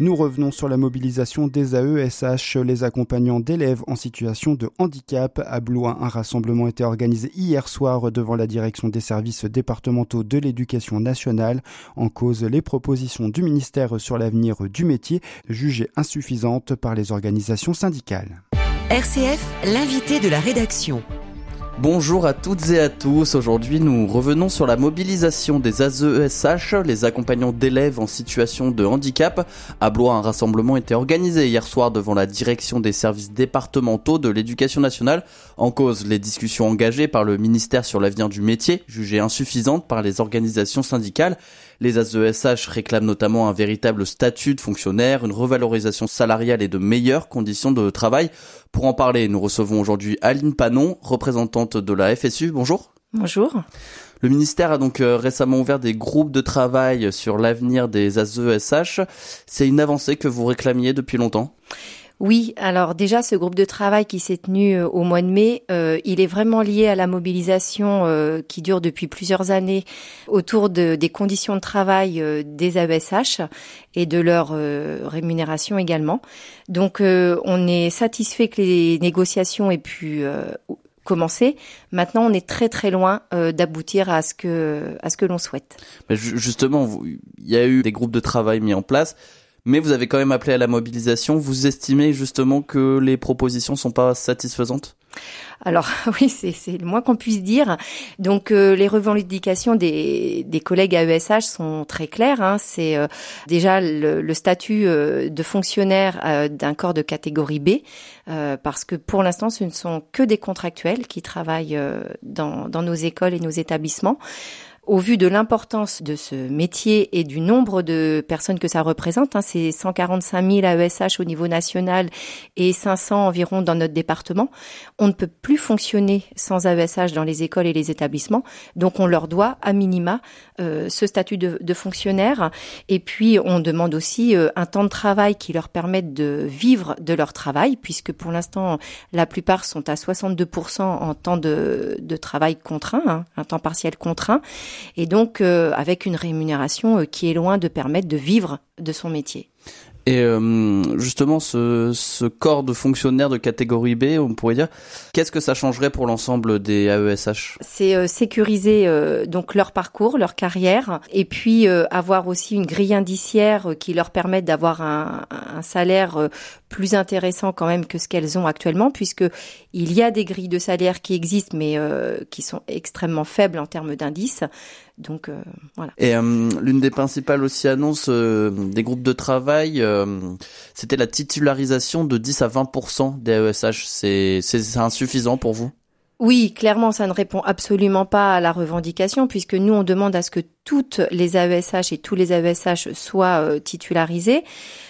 Nous revenons sur la mobilisation des AESH, les accompagnants d'élèves en situation de handicap. À Blois, un rassemblement était organisé hier soir devant la direction des services départementaux de l'éducation nationale. En cause, les propositions du ministère sur l'avenir du métier, jugées insuffisantes par les organisations syndicales. RCF, l'invité de la rédaction. Bonjour à toutes et à tous. Aujourd'hui, nous revenons sur la mobilisation des AESH, les accompagnants d'élèves en situation de handicap. À Blois, un rassemblement était organisé hier soir devant la direction des services départementaux de l'éducation nationale. En cause, les discussions engagées par le ministère sur l'avenir du métier, jugées insuffisantes par les organisations syndicales. Les AESH réclament notamment un véritable statut de fonctionnaire, une revalorisation salariale et de meilleures conditions de travail. Pour en parler, nous recevons aujourd'hui Aline Panon, représentante de la FSU. Bonjour. Bonjour. Le ministère a donc récemment ouvert des groupes de travail sur l'avenir des AESH. C'est une avancée que vous réclamiez depuis longtemps ? Oui, alors déjà ce groupe de travail qui s'est tenu au mois de mai, il est vraiment lié à la mobilisation qui dure depuis plusieurs années autour des conditions de travail des AESH et de leur rémunération également. Donc on est satisfait que les négociations aient pu commencer. Maintenant, on est très très loin d'aboutir à ce que l'on souhaite. Mais justement, il y a eu des groupes de travail mis en place. Mais vous avez quand même appelé à la mobilisation. Vous estimez justement que les propositions sont pas satisfaisantes ? Alors oui, c'est le moins qu'on puisse dire. Donc les revendications des collègues AESH sont très claires. C'est déjà le statut de fonctionnaire d'un corps de catégorie B, parce que pour l'instant, ce ne sont que des contractuels qui travaillent dans nos écoles et nos établissements. Au vu de l'importance de ce métier et du nombre de personnes que ça représente, c'est 145 000 AESH au niveau national et 500 environ dans notre département, on ne peut plus fonctionner sans AESH dans les écoles et les établissements. Donc on leur doit à minima ce statut de fonctionnaire. Et puis on demande aussi un temps de travail qui leur permette de vivre de leur travail, puisque pour l'instant la plupart sont à 62% en temps de travail contraint, un temps partiel contraint. Et donc avec une rémunération qui est loin de permettre de vivre de son métier. Et justement, ce corps de fonctionnaires de catégorie B, on pourrait dire, qu'est-ce que ça changerait pour l'ensemble des AESH ? C'est sécuriser donc leur parcours, leur carrière, et puis avoir aussi une grille indiciaire qui leur permette d'avoir un salaire plus intéressant quand même que ce qu'elles ont actuellement, puisque il y a des grilles de salaire qui existent, mais qui sont extrêmement faibles en termes d'indices. Donc voilà. Et l'une des principales aussi annonces des groupes de travail, c'était la titularisation de 10 à 20% des AESH. C'est insuffisant pour vous ? Oui, clairement, ça ne répond absolument pas à la revendication, puisque nous, on demande à ce que toutes les AESH et tous les AESH soient titularisés.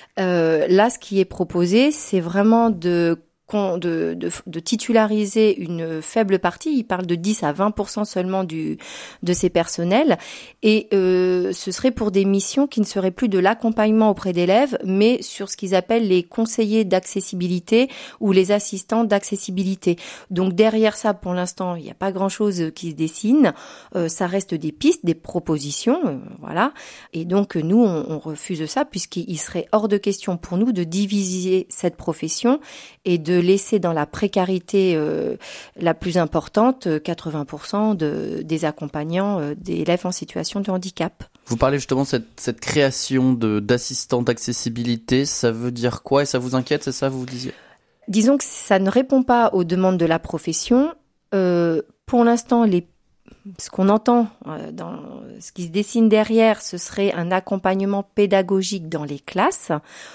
Là, ce qui est proposé, c'est vraiment de titulariser une faible partie. Il parle de 10 à 20% seulement de ces personnels. Et ce serait pour des missions qui ne seraient plus de l'accompagnement auprès d'élèves, mais sur ce qu'ils appellent les conseillers d'accessibilité ou les assistants d'accessibilité. Donc derrière ça, pour l'instant, il n'y a pas grand-chose qui se dessine. Ça reste des pistes, des propositions, voilà. Et donc nous, on refuse ça, puisqu'il serait hors de question pour nous de diviser cette profession et de laisser dans la précarité la plus importante, 80% des accompagnants d'élèves en situation de handicap. Vous parlez justement de cette création d'assistants d'accessibilité, ça veut dire quoi et ça vous inquiète, c'est ça vous disiez ? Disons que ça ne répond pas aux demandes de la profession. Pour l'instant, ce qu'on entend dans ce qui se dessine derrière, ce serait un accompagnement pédagogique dans les classes.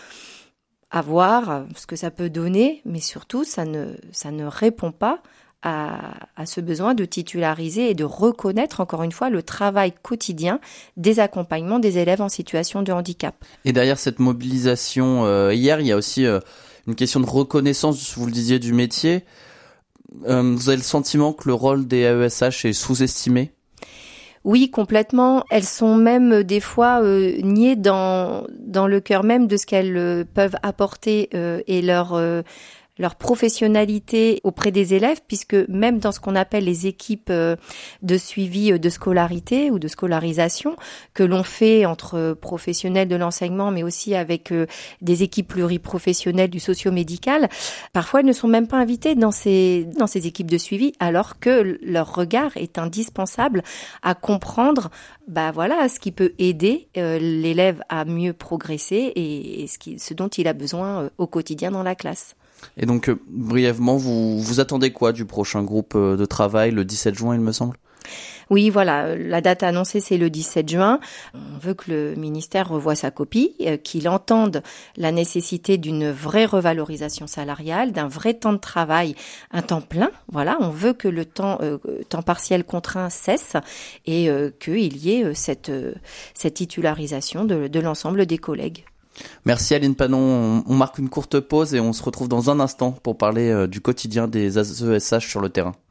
À voir ce que ça peut donner, mais surtout, ça ne répond pas à ce besoin de titulariser et de reconnaître, encore une fois, le travail quotidien des accompagnements des élèves en situation de handicap. Et derrière cette mobilisation, hier, il y a aussi une question de reconnaissance, vous le disiez, du métier. Vous avez le sentiment que le rôle des AESH est sous-estimé ? Oui, complètement. Elles sont même des fois niées dans le cœur même de ce qu'elles peuvent apporter et leur leur professionnalité auprès des élèves, puisque même dans ce qu'on appelle les équipes de suivi de scolarité ou de scolarisation que l'on fait entre professionnels de l'enseignement, mais aussi avec des équipes pluriprofessionnelles du socio-médical, parfois elles ne sont même pas invitées dans ces équipes de suivi, alors que leur regard est indispensable à comprendre ce qui peut aider l'élève à mieux progresser et ce dont il a besoin au quotidien dans la classe. Et donc, brièvement, vous attendez quoi du prochain groupe de travail, le 17 juin, il me semble ? Oui, voilà, la date annoncée, c'est le 17 juin. On veut que le ministère revoie sa copie, qu'il entende la nécessité d'une vraie revalorisation salariale, d'un vrai temps de travail, un temps plein. Voilà, on veut que le temps partiel contraint cesse et qu'il y ait cette titularisation de l'ensemble des collègues. Merci Aline Panon, on marque une courte pause et on se retrouve dans un instant pour parler du quotidien des AESH sur le terrain.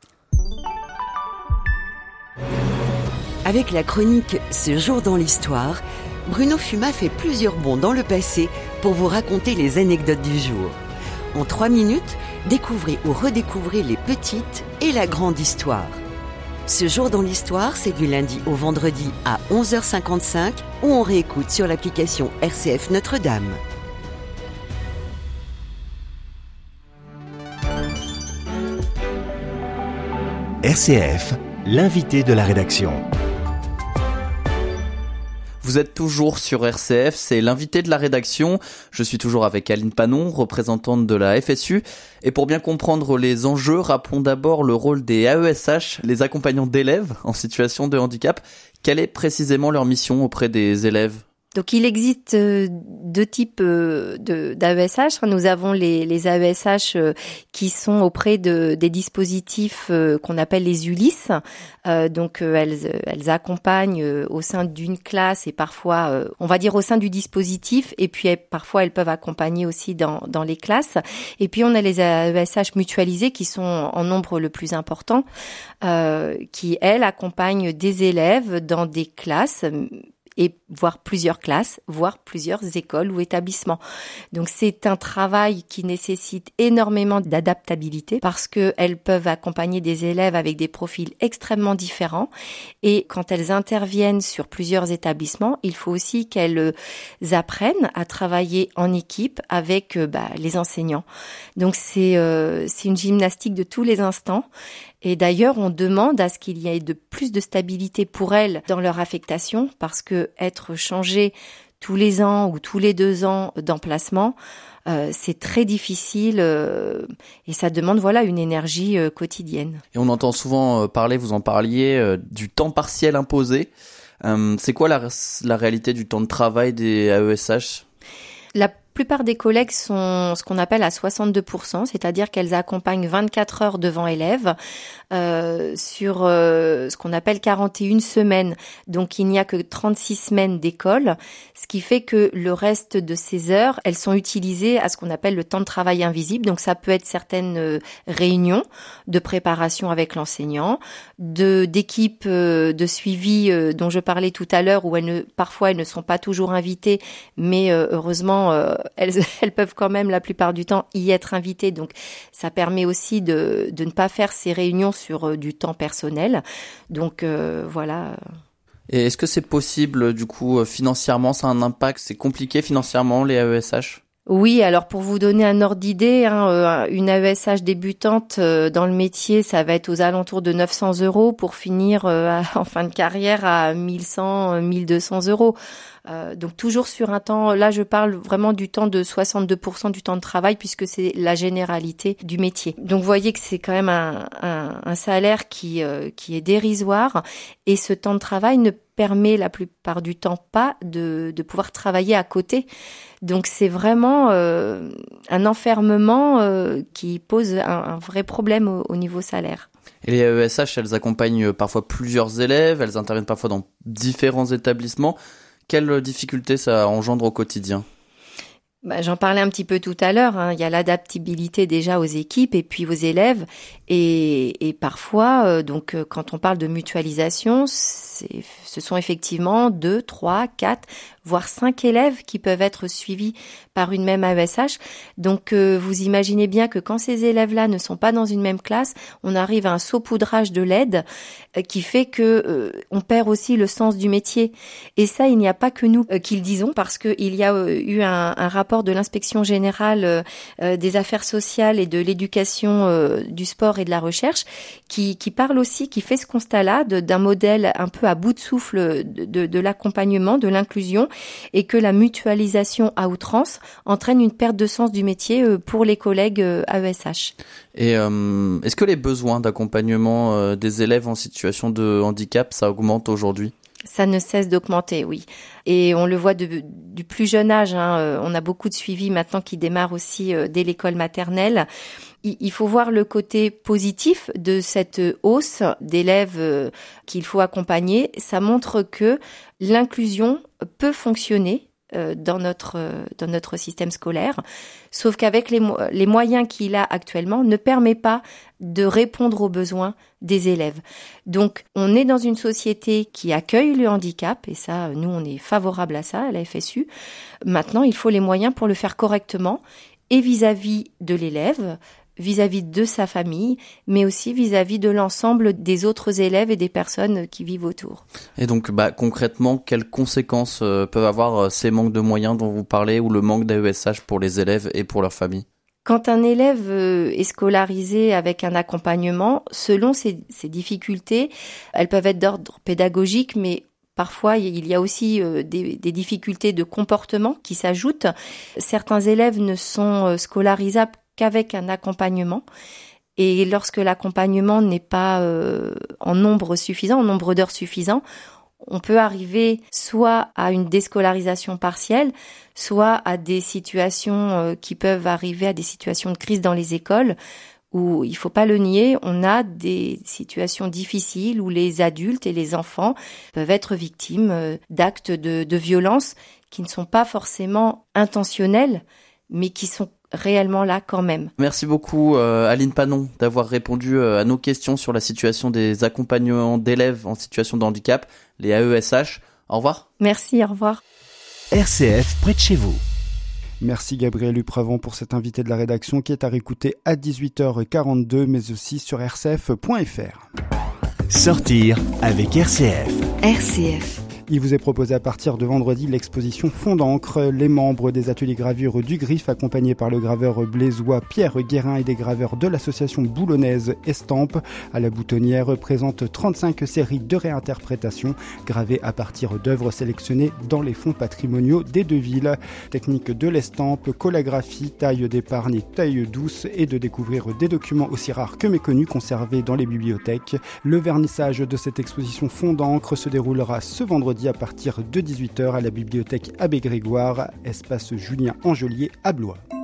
Avec la chronique Ce jour dans l'histoire, Bruno Fumat fait plusieurs bonds dans le passé pour vous raconter les anecdotes du jour. En 3 minutes, découvrez ou redécouvrez les petites et la grande histoire. Ce jour dans l'histoire, c'est du lundi au vendredi à 11h55 ou on réécoute sur l'application RCF Notre-Dame. RCF, l'invité de la rédaction. Vous êtes toujours sur RCF, c'est l'invité de la rédaction. Je suis toujours avec Aline Panon, représentante de la FSU. Et pour bien comprendre les enjeux, rappelons d'abord le rôle des AESH, les accompagnants d'élèves en situation de handicap. Quelle est précisément leur mission auprès des élèves ? Donc il existe 2 types d'AESH. Nous avons les AESH qui sont auprès des dispositifs qu'on appelle les ULIS. Elles accompagnent au sein d'une classe et parfois, on va dire au sein du dispositif, et puis parfois elles peuvent accompagner aussi dans les classes. Et puis on a les AESH mutualisés qui sont en nombre le plus important, qui elles accompagnent des élèves dans des classes et voire plusieurs classes, voire plusieurs écoles ou établissements. Donc c'est un travail qui nécessite énormément d'adaptabilité parce qu'elles peuvent accompagner des élèves avec des profils extrêmement différents et quand elles interviennent sur plusieurs établissements, il faut aussi qu'elles apprennent à travailler en équipe avec les enseignants. Donc c'est une gymnastique de tous les instants. Et d'ailleurs, on demande à ce qu'il y ait plus de stabilité pour elles dans leur affectation parce que être changé tous les ans ou tous les 2 ans d'emplacement, c'est très difficile et ça demande une énergie quotidienne. Et on entend souvent parler, vous en parliez, du temps partiel imposé. C'est quoi la réalité du temps de travail des AESH ? La plupart des collègues sont ce qu'on appelle à 62%, c'est-à-dire qu'elles accompagnent 24 heures devant élèves sur ce qu'on appelle 41 semaines. Donc il n'y a que 36 semaines d'école, ce qui fait que le reste de ces heures, elles sont utilisées à ce qu'on appelle le temps de travail invisible. Donc ça peut être certaines réunions de préparation avec l'enseignant, d'équipes de suivi dont je parlais tout à l'heure, où parfois elles ne sont pas toujours invitées, mais heureusement elles peuvent quand même la plupart du temps y être invitées. Donc ça permet aussi de ne pas faire ces réunions sur du temps personnel. Donc voilà. Et est-ce que c'est possible, du coup, financièrement, ça a un impact ? C'est compliqué financièrement, les AESH ? Oui, alors pour vous donner un ordre d'idée, une AESH débutante dans le métier, ça va être aux alentours de 900 € pour finir en fin de carrière à 1100, 1200 €. Donc toujours sur un temps, là je parle vraiment du temps de 62% du temps de travail puisque c'est la généralité du métier. Donc vous voyez que c'est quand même un salaire qui est dérisoire et ce temps de travail ne permet la plupart du temps pas de pouvoir travailler à côté. Donc c'est vraiment un enfermement qui pose un vrai problème au niveau salaire. Et les AESH, elles accompagnent parfois plusieurs élèves, elles interviennent parfois dans différents établissements. Quelles difficultés ça engendre au quotidien ? J'en parlais un petit peu tout à l'heure, il y a l'adaptabilité déjà aux équipes et puis aux élèves et parfois, quand on parle de mutualisation, ce sont effectivement 2, 3, 4, voire 5 élèves qui peuvent être suivis par une même AESH. Donc vous imaginez bien que quand ces élèves-là ne sont pas dans une même classe, on arrive à un saupoudrage de l'aide qui fait que on perd aussi le sens du métier. Et ça, il n'y a pas que nous qui le disons, parce qu'il y a eu un rapport de l'inspection générale des affaires sociales et de l'éducation du sport et de la recherche qui parle aussi, qui fait ce constat-là d'un modèle un peu à bout de souffle de l'accompagnement, de l'inclusion, et que la mutualisation à outrance entraîne une perte de sens du métier pour les collègues AESH. Et est-ce que les besoins d'accompagnement des élèves en situation de handicap, ça augmente aujourd'hui ? Ça ne cesse d'augmenter, oui. Et on le voit du plus jeune âge. On a beaucoup de suivi maintenant qui démarre aussi dès l'école maternelle. Il faut voir le côté positif de cette hausse d'élèves qu'il faut accompagner. Ça montre que l'inclusion peut fonctionner dans notre système scolaire, sauf qu'avec les moyens qu'il a actuellement ne permet pas de répondre aux besoins des élèves. Donc on est dans une société qui accueille le handicap, et ça, nous on est favorable à ça, à la FSU. Maintenant, il faut les moyens pour le faire correctement, et vis-à-vis de l'élève, vis-à-vis de sa famille, mais aussi vis-à-vis de l'ensemble des autres élèves et des personnes qui vivent autour. Et donc, concrètement, quelles conséquences peuvent avoir ces manques de moyens dont vous parlez, ou le manque d'AESH pour les élèves et pour leur famille ? Quand un élève est scolarisé avec un accompagnement, selon ses difficultés, elles peuvent être d'ordre pédagogique, mais parfois, il y a aussi des difficultés de comportement qui s'ajoutent. Certains élèves ne sont scolarisables qu'avec un accompagnement. Et lorsque l'accompagnement n'est pas en nombre suffisant, en nombre d'heures suffisant, on peut arriver soit à une déscolarisation partielle, soit à des situations qui peuvent arriver à des situations de crise dans les écoles, où, il faut pas le nier, on a des situations difficiles où les adultes et les enfants peuvent être victimes d'actes de violence qui ne sont pas forcément intentionnels, mais qui sont réellement là quand même. Merci beaucoup Aline Panon d'avoir répondu à nos questions sur la situation des accompagnements d'élèves en situation de handicap, les AESH. Au revoir. Merci, au revoir. RCF près de chez vous. Merci Gabriel Upravant pour cet invité de la rédaction qui est à réécouter à 18h42, mais aussi sur rcf.fr. Sortir avec RCF. RCF. Il vous est proposé à partir de vendredi l'exposition Fond d'encre. Les membres des ateliers gravure du Griffe, accompagnés par le graveur blésois Pierre Guérin et des graveurs de l'association boulonnaise Estampe, à la Boutonnière, présentent 35 séries de réinterprétations gravées à partir d'œuvres sélectionnées dans les fonds patrimoniaux des deux villes. Technique de l'estampe, collagraphie, taille d'épargne et taille douce, et de découvrir des documents aussi rares que méconnus conservés dans les bibliothèques. Le vernissage de cette exposition Fond d'encre se déroulera ce vendredi à partir de 18h à la bibliothèque Abbé Grégoire, espace Julien Angelier à Blois.